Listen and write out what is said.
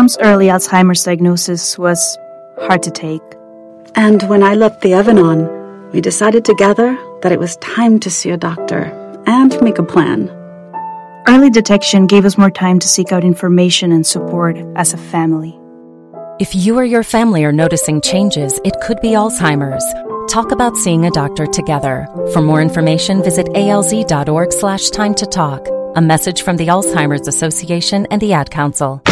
Mom's early Alzheimer's diagnosis was hard to take. And when I left the Evan-On, we decided together that it was time to see a doctor and make a plan. Early detection gave us more time to seek out information and support as a family. If you or your family are noticing changes, it could be Alzheimer's. Talk about seeing a doctor together. For more information, visit alz.org/time to talk. A message from the Alzheimer's Association and the Ad Council.